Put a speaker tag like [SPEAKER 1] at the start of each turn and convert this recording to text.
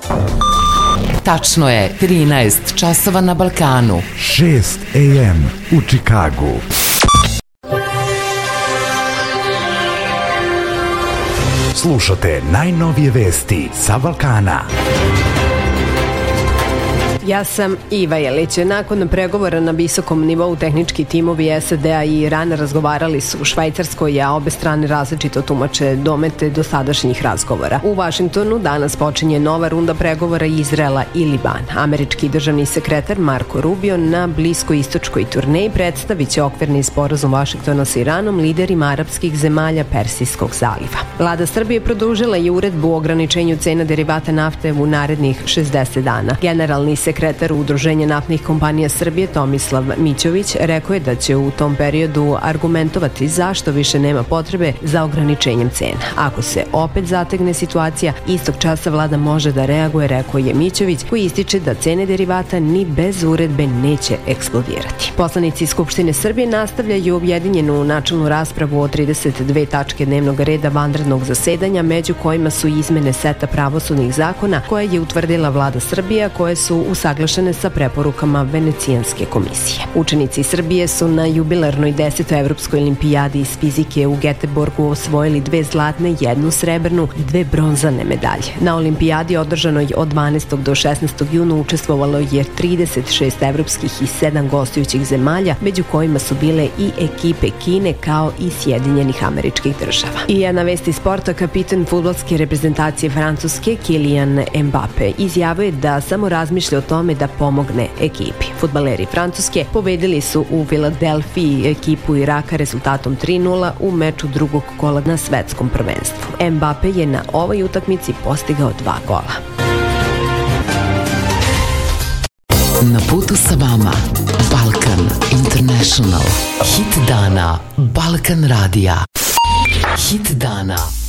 [SPEAKER 1] Tačno je 13 časova na Balkanu.
[SPEAKER 2] 6 AM u Čikagu. Slušate najnovije vesti sa Balkana.
[SPEAKER 3] Ja sam Iva Jelić. Nakon pregovora na visokom nivou tehnički timovi SAD-a i Irana razgovarali su u Švajcarskoj, a obe strane različito tumače domete dosadašnjih razgovora. U Vašingtonu danas počinje nova runda pregovora Izraela i Libana. Američki državni sekretar Marko Rubio na bliskoistočkoj turneji predstavit će okvirni sporazum Vašingtona sa Iranom liderima arapskih zemalja Persijskog zaliva. Vlada Srbije produžila je uredbu o ograničenju cena derivata nafte u narednih 60 dana. Generalni sekretar Udruženja naftnih kompanija Srbije Tomislav Mićović rekao je da će u tom periodu argumentovati zašto više nema potrebe za ograničenjem cena. Ako se opet zategne situacija, istog časa vlada može da reaguje, rekao je Mićović, koji ističe da cene derivata ni bez uredbe neće eksplodirati. Poslanici Skupštine Srbije nastavljaju objedinjenu načelnu raspravu o 32 tačke dnevnog reda vanrednog zasedanja, među kojima su izmene seta pravosudnih zakona koje je utvrdila vlada Srbije, koje su usaglašene sa preporukama Venecijanske komisije. Učenici Srbije su na jubilarnoj 10. Evropskoj olimpijadi iz fizike u Geteborgu osvojili 2 zlatne, 1 srebrnu i 2 bronzane medalje. Na olimpijadi održanoj od 12. do 16. juna učestvovalo je 36 evropskih i 7 gostujućih zemalja, među kojima su bile i ekipe Kine kao i Sjedinjenih Američkih Država. I jedna vest iz sporta, kapitan fudbalske reprezentacije Francuske Kylian Mbappe izjavio je da samo razmišlja o tome da pomogne ekipi. Fudbaleri Francuske pobedili su u Filadelfiji ekipu Iraka rezultatom 3:0 u meču drugog kola na svetskom prvenstvu. Mbappe je na ovoj utakmici postigao 2 gola.
[SPEAKER 1] Na putu sa vama Balkan International. Hit dana Balkan radija. Hit dana